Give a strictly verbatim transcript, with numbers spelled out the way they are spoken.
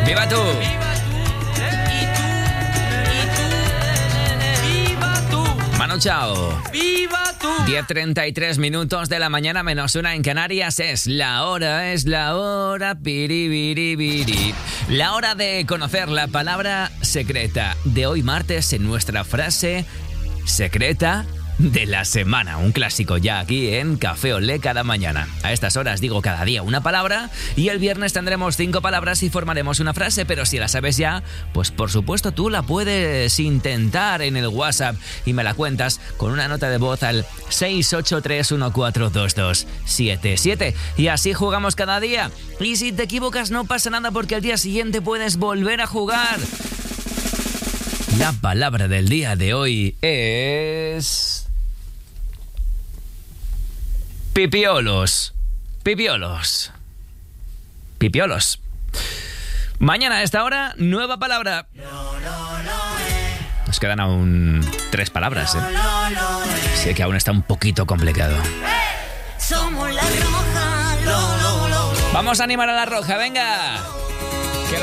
¡Viva tú! Manu Chao. ¡Viva tú! diez treinta y tres minutos de la mañana menos una en Canarias. Es la hora, es la hora, piribiribiri. La hora de conocer la palabra secreta de hoy martes en nuestra frase secreta de la semana. Un clásico ya aquí en Café Olé cada mañana. A estas horas digo cada día una palabra y el viernes tendremos cinco palabras y formaremos una frase, pero si la sabes ya, pues por supuesto tú la puedes intentar en el WhatsApp y me la cuentas con una nota de voz al seis ocho tres uno cuatro dos dos siete siete y así jugamos cada día. Y si te equivocas no pasa nada porque al día siguiente puedes volver a jugar. La palabra del día de hoy es... Pipiolos. Pipiolos. Pipiolos. Mañana a esta hora, nueva palabra. Nos quedan aún tres palabras, ¿eh? Sé que aún está un poquito complicado. Somos la roja. Vamos a animar a la roja, venga.